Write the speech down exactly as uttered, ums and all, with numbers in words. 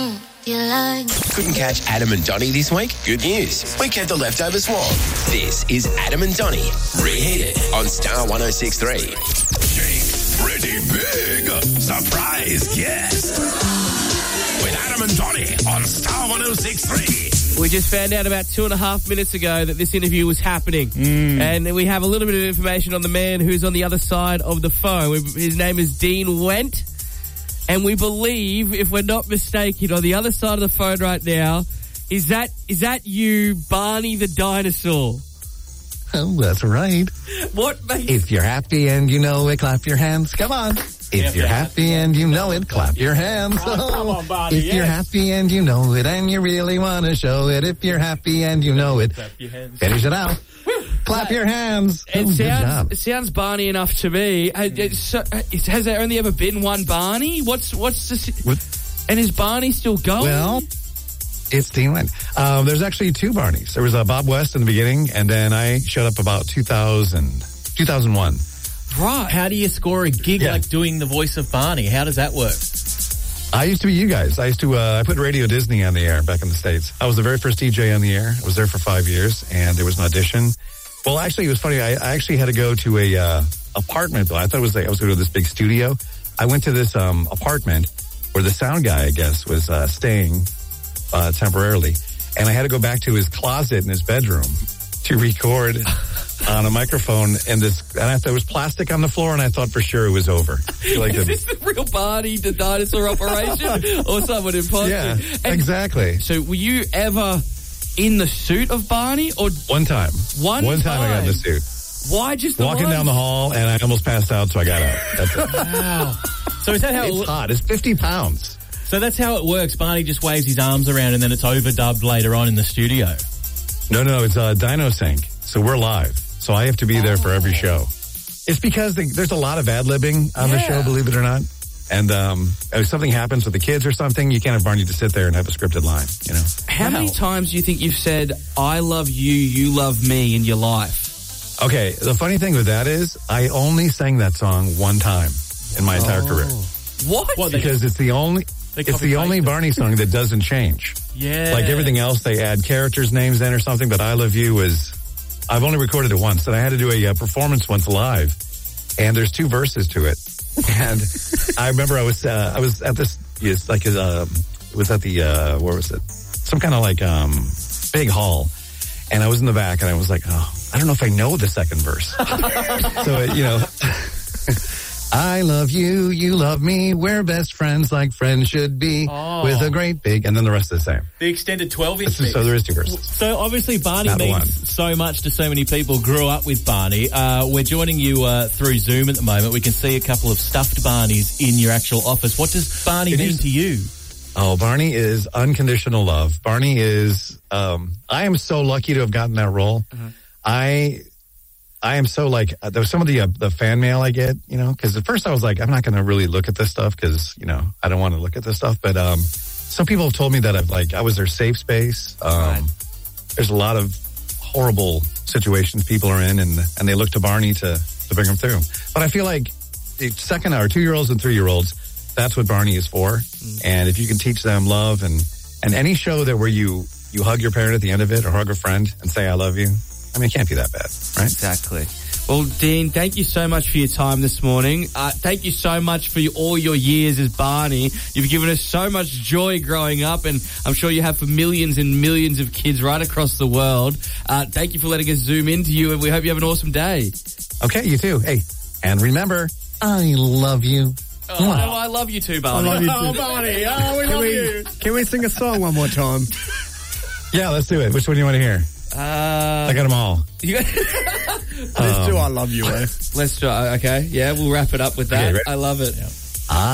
Couldn't catch Adam and Donnie this week? Good news. We kept the leftovers warm. This is Adam and Donnie Reheated on Star one oh six point three. Pretty big surprise guest with Adam and Donnie on Star one oh six point three. We just found out about two and a half minutes ago that this interview was happening. Mm. And we have a little bit of information on the man who's on the other side of the phone. His name is Dean Went. And we believe, if we're not mistaken, on the other side of the phone right now, is that is that you, Barney the dinosaur? Oh, that's right. What makes... If you're happy and you know it, clap your hands. Come on. If you're happy and you know it, clap your hands. Oh, come on, Barney, if yes. you're happy and you know it and you really want to show it, if you're happy and you know it, clap your hands. Finish it out. Clap your hands. It oh, sounds it sounds Barney enough to me. It's so, it, has there only ever been one Barney? What's what's the what? And is Barney still going? Well, it's Dean Went. Um, there's actually two Barneys. There was uh, Bob West in the beginning, and then I showed up about two thousand, two thousand one. Right. How do you score a gig yeah. like doing the voice of Barney? How does that work? I used to be you guys. I used to, uh, I put Radio Disney on the air back in the States. I was the very first D J on the air. I was there for five years, and there was an audition. Well, actually, it was funny. I, I actually had to go to a uh, apartment. I thought it was like I was going to this big studio. I went to this um, apartment where the sound guy, I guess, was uh, staying uh, temporarily, and I had to go back to his closet in his bedroom to record on a microphone. And this, and I thought there was plastic on the floor, and I thought for sure it was over. Like Is a, this the real Barney, the dinosaur operation, or someone imposing? Yeah, and exactly. So, were you ever in the suit of Barney, or one time? One, one time, time I got in the suit. Why just the walking one? down the hall, and I almost passed out, so I got out. That's it. Wow. So is that how it's it hot? It's fifty pounds. So that's how it works. Barney just waves his arms around, and then it's overdubbed later on in the studio. No, no, it's uh, Dino Sync. So we're live. So I have to be there for every show. It's because the, there's a lot of ad-libbing on yeah. the show, believe it or not. And um, if something happens with the kids or something, you can't have Barney to sit there and have a scripted line, you know. How wow. many times do you think you've said, I love you, you love me in your life? Okay, the funny thing with that is I only sang that song one time in my entire oh. career. What? Well, because it's the only it's the only Barney song that doesn't change. Yeah. Like everything else, they add characters' names in or something, but I Love You is, I've only recorded it once, and I had to do a uh, performance once live, and there's two verses to it. And I remember I was uh, I was at this, it's like uh, it was at the, uh, where was it? Some kind of like um, big hall, and I was in the back, and I was like, oh, I don't know if I know the second verse. So, it, you know, I love you, you love me, we're best friends like friends should be, oh. with a great big, and then the rest is the same. The extended twelve-inch mix. So there is two verses. So obviously Barney Not means so much to so many people, grew up with Barney. Uh, we're joining you uh, through Zoom at the moment. We can see a couple of stuffed Barneys in your actual office. What does Barney it mean is, to you? Oh, Barney is unconditional love. Barney is, um, I am so lucky to have gotten that role. Uh-huh. I... I am so like, uh, there was some of the uh, the fan mail I get, you know, because at first I was like, I'm not going to really look at this stuff because, you know, I don't want to look at this stuff. But um, some people have told me that I've like, I was their safe space. Um, right. There's a lot of horrible situations people are in, and and they look to Barney to, to bring them through. But I feel like the second or two-year-olds and three-year-olds, that's what Barney is for. Mm. And if you can teach them love, and, and any show that where you, you hug your parent at the end of it or hug a friend and say, I love you, I mean, it can't be that bad, right? Exactly. Well, Dean, thank you so much for your time this morning. Uh, thank you so much for your, all your years as Barney. You've given us so much joy growing up, and I'm sure you have for millions and millions of kids right across the world. Uh, thank you for letting us zoom into you, and we hope you have an awesome day. Okay, you too. Hey, and remember, I love you. Oh, wow. I love you too, Barney. I love you too. Oh, Barney. Oh, we can love we, you. Can we sing a song one more time? Yeah, let's do it. Which one do you want to hear? Uh, I got them all. You got let's um, do I Love You, eh? Let's try. Okay, yeah, we'll wrap it up with that. Okay, I love it. Yeah.